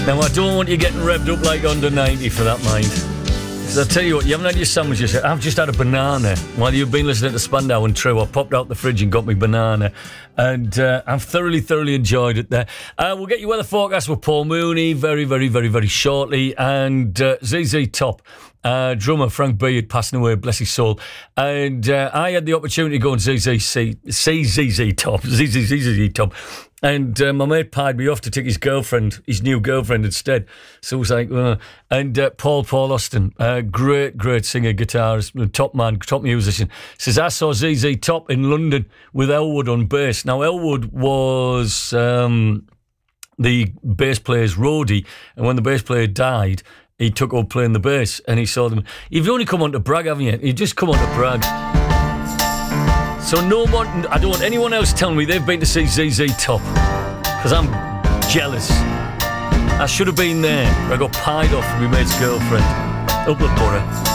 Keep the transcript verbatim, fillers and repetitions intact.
Now, I don't want you getting revved up like under ninety for that, mind. So I'll tell you what, you haven't had your sandwiches yet. I've just had a banana. While you've been listening to Spandau and True, I popped out the fridge and got me banana. And uh, I've thoroughly, thoroughly enjoyed it there. Uh, we'll get you weather forecast with Paul Mooney very, very, very, very shortly. And uh, Z Z Top, uh, drummer Frank Beard passing away, bless his soul. And uh, I had the opportunity to go and see Z Z Top, Z Z Z Top. And uh, my mate pied me off to take his girlfriend, his new girlfriend instead. So it was like, uh, and uh, Paul Paul Austin, uh, great, great singer, guitarist, top man, top musician, says, I saw Z Z Top in London with Elwood on bass. Now, Elwood was um, the bass player's roadie, and when the bass player died, he took up playing the bass, and he saw them. You've only come on to brag, haven't you? You've just come on to brag. So no one, I don't want anyone else telling me they've been to see Z Z Top, because I'm jealous. I should have been there, but I got pied off with my mate's girlfriend. Up the borough.